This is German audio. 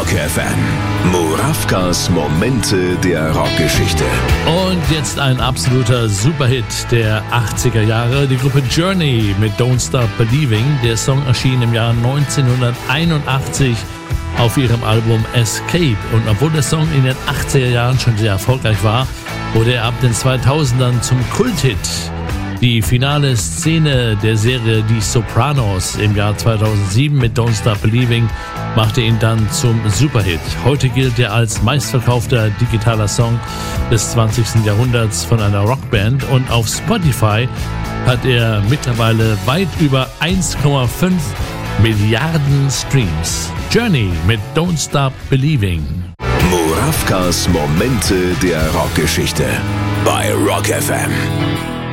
Rock FM. Murawkas Momente der Rockgeschichte. Und jetzt ein absoluter Superhit der 80er Jahre. Die Gruppe Journey mit Don't Stop Believing. Der Song erschien im Jahr 1981 auf ihrem Album Escape. Und obwohl der Song in den 80er Jahren schon sehr erfolgreich war, wurde er ab den 2000ern zum Kulthit. Die finale Szene der Serie Die Sopranos im Jahr 2007 mit Don't Stop Believing machte ihn dann zum Superhit. Heute gilt er als meistverkaufter digitaler Song des 20. Jahrhunderts von einer Rockband und auf Spotify hat er mittlerweile weit über 1,5 Milliarden Streams. Journey mit Don't Stop Believing. Murawkas Momente der Rockgeschichte bei Rock FM.